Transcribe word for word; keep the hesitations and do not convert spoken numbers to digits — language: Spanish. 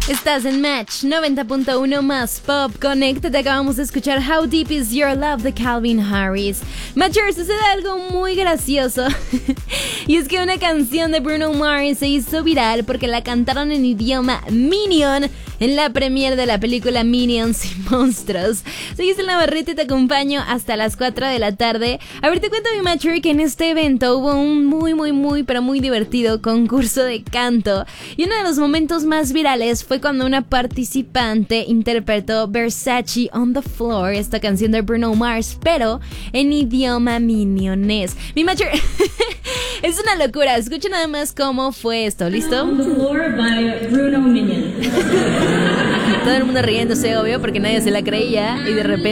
Estás en Match noventa punto uno más Pop Connect. Te acabamos de escuchar How Deep Is Your Love de Calvin Harris. Matchers, sucede algo muy gracioso. Y es que una canción de Bruno Mars se hizo viral porque la cantaron en idioma Minion en la premiere de la película Minions y Monstruos. Soy Gisela Navarrete y te acompaño hasta las cuatro de la tarde. A ver, te cuento, mi Matcher, que en este evento hubo un muy, muy, muy, pero muy divertido concurso de canto. Y uno de los momentos más virales fue cuando una participante interpretó Versace on the Floor, esta canción de Bruno Mars, pero en idioma minionés. Mi Matcher, es una locura. Escucha nada más cómo fue esto. ¿Listo? On the Floor by Bruno Minion. Todo el mundo riéndose, obvio, porque nadie se la creía. Y de repente